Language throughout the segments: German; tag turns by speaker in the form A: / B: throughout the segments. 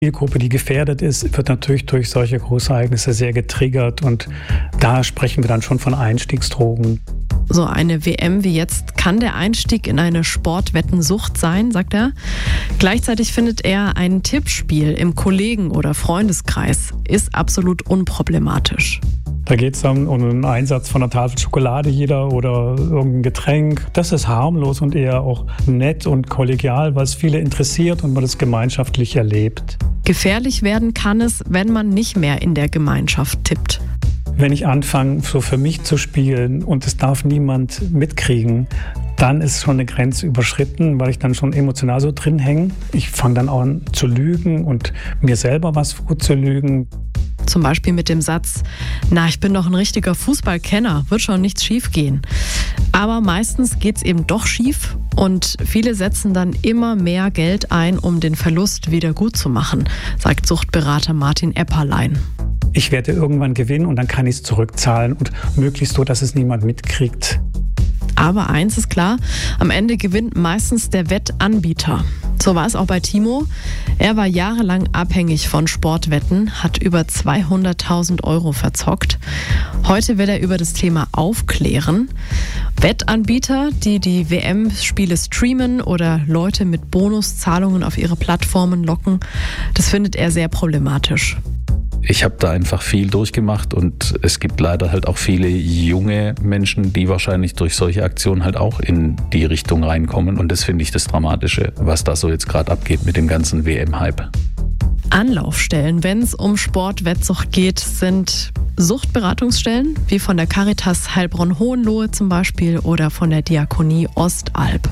A: Zielgruppe, die gefährdet ist, wird natürlich durch solche Großereignisse sehr getriggert und da sprechen wir dann schon von Einstiegsdrogen.
B: So eine WM wie jetzt kann der Einstieg in eine Sportwettensucht sein, sagt er. Gleichzeitig findet er, ein Tippspiel im Kollegen- oder Freundeskreis ist absolut unproblematisch.
A: Da geht es dann um einen Einsatz von einer Tafel Schokolade jeder oder irgendein Getränk. Das ist harmlos und eher auch nett und kollegial, was viele interessiert und man das gemeinschaftlich erlebt.
B: Gefährlich werden kann es, wenn man nicht mehr in der Gemeinschaft tippt.
A: Wenn ich anfange, so für mich zu spielen und es darf niemand mitkriegen, dann ist schon eine Grenze überschritten, weil ich dann schon emotional so drin hänge. Ich fange dann auch an zu lügen und mir selber was vorzulügen.
B: Zum Beispiel mit dem Satz, na, ich bin doch ein richtiger Fußballkenner, wird schon nichts schief gehen. Aber meistens geht's eben doch schief und viele setzen dann immer mehr Geld ein, um den Verlust wieder gut zu machen, sagt Suchtberater Martin Epperlein.
A: Ich werde irgendwann gewinnen und dann kann ich es zurückzahlen und möglichst so, dass es niemand mitkriegt.
B: Aber eins ist klar, am Ende gewinnt meistens der Wettanbieter. So war es auch bei Timo. Er war jahrelang abhängig von Sportwetten, hat über 200.000 Euro verzockt. Heute will er über das Thema aufklären. Wettanbieter, die die WM-Spiele streamen oder Leute mit Bonuszahlungen auf ihre Plattformen locken, das findet er sehr problematisch.
C: Ich habe da einfach viel durchgemacht und es gibt leider halt auch viele junge Menschen, die wahrscheinlich durch solche Aktionen halt auch in die Richtung reinkommen. Und das finde ich das Dramatische, was da so jetzt gerade abgeht mit dem ganzen WM-Hype.
B: Anlaufstellen, wenn es um Sportwettsucht geht, sind Suchtberatungsstellen, wie von der Caritas Heilbronn-Hohenlohe zum Beispiel oder von der Diakonie Ostalb.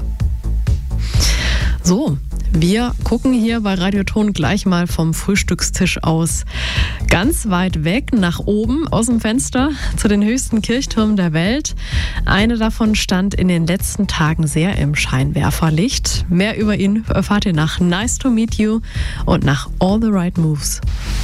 B: So, wir gucken hier bei Radioton gleich mal vom Frühstückstisch aus ganz weit weg nach oben aus dem Fenster zu den höchsten Kirchtürmen der Welt. Eine davon stand in den letzten Tagen sehr im Scheinwerferlicht. Mehr über ihn erfahrt ihr nach Nice to Meet You und nach All the Right Moves.